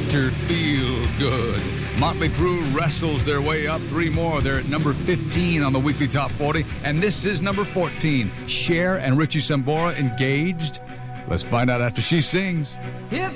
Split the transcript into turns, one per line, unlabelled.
Dr. Feelgood. Motley Crue wrestles their way up 3 more. They're at number 15 on the weekly top 40. And this is number 14. Cher and Richie Sambora engaged. Let's find out after she sings.
If